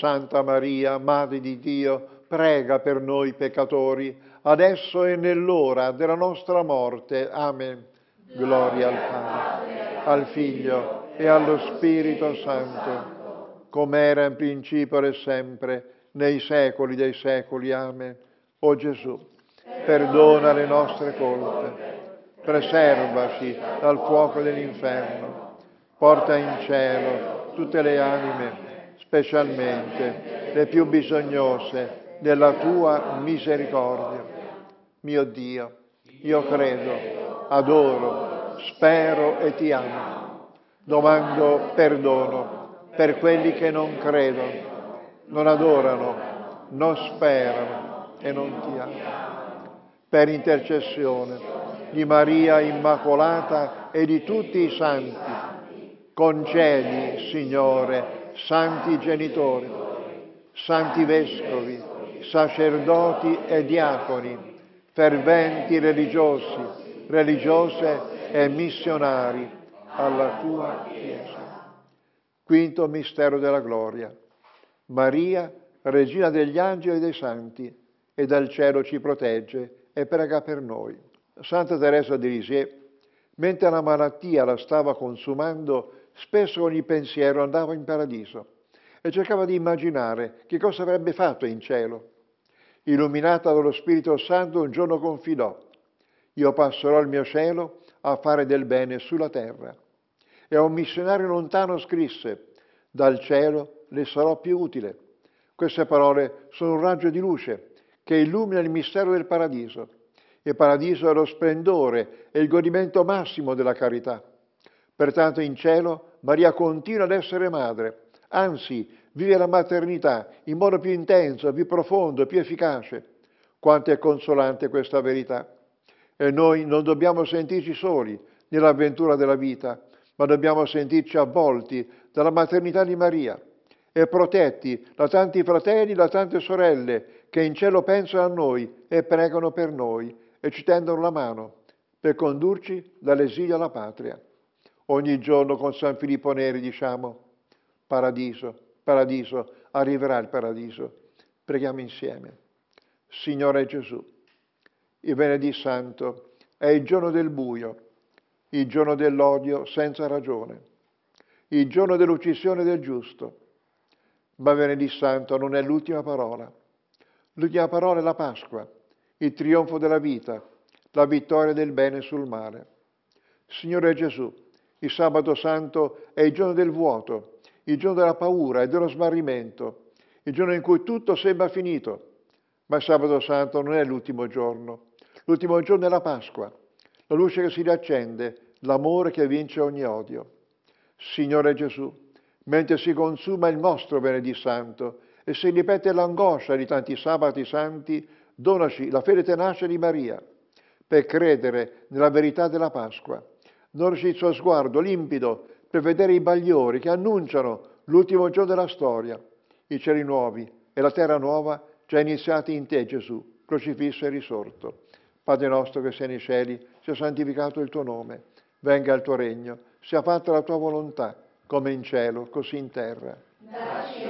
Santa Maria, Madre di Dio, prega per noi peccatori, adesso e nell'ora della nostra morte. Amen. Gloria al Padre, al Figlio e allo Spirito Santo, come era in principio e sempre, nei secoli dei secoli. Amen. O Gesù, perdona le nostre colpe, preservaci dal fuoco dell'inferno, porta in cielo tutte le anime, specialmente le più bisognose della tua misericordia. Mio Dio, io credo, adoro, spero e ti amo. Domando perdono per quelli che non credono, non adorano, non sperano e non ti amano. Per intercessione di Maria Immacolata e di tutti i santi, concedi, Signore, santi genitori, santi vescovi, sacerdoti e diaconi, ferventi religiosi, religiose e missionari alla tua Chiesa. Quinto mistero della gloria. Maria, regina degli angeli e dei santi, e dal cielo ci protegge e prega per noi. Santa Teresa di Lisieux, mentre la malattia la stava consumando, spesso ogni pensiero andava in paradiso e cercava di immaginare che cosa avrebbe fatto in cielo. Illuminata dallo Spirito Santo, un giorno confidò: io passerò il mio cielo a fare del bene sulla terra. E a un missionario lontano scrisse: dal cielo le sarò più utile. Queste parole sono un raggio di luce che illumina il mistero del paradiso. Il paradiso è lo splendore e il godimento massimo della carità. Pertanto in cielo Maria continua ad essere madre, anzi vive la maternità in modo più intenso, più profondo, più efficace. Quanto è consolante questa verità! E noi non dobbiamo sentirci soli nell'avventura della vita, ma dobbiamo sentirci avvolti dalla maternità di Maria e protetti da tanti fratelli, da tante sorelle che in cielo pensano a noi e pregano per noi e ci tendono la mano per condurci dall'esilio alla patria. Ogni giorno con San Filippo Neri diciamo: paradiso, paradiso, arriverà il paradiso. Preghiamo insieme. Signore Gesù, il venerdì santo è il giorno del buio, il giorno dell'odio senza ragione, il giorno dell'uccisione del giusto. Ma venerdì santo non è l'ultima parola. L'ultima parola è la Pasqua, il trionfo della vita, la vittoria del bene sul male. Signore Gesù, il sabato santo è il giorno del vuoto, il giorno della paura e dello smarrimento, il giorno in cui tutto sembra finito. Ma il sabato santo non è l'ultimo giorno. L'ultimo giorno è la Pasqua, la luce che si riaccende, l'amore che vince ogni odio. Signore Gesù, mentre si consuma il nostro venerdì santo e si ripete l'angoscia di tanti sabati santi, donaci la fede tenace di Maria per credere nella verità della Pasqua. Donaci il suo sguardo limpido per vedere i bagliori che annunciano l'ultimo giorno della storia, i cieli nuovi e la terra nuova già iniziati in te, Gesù, crocifisso e risorto. Padre nostro che sei nei cieli, sia santificato il tuo nome, venga il tuo regno, sia fatta la tua volontà, come in cielo, così in terra. Dacci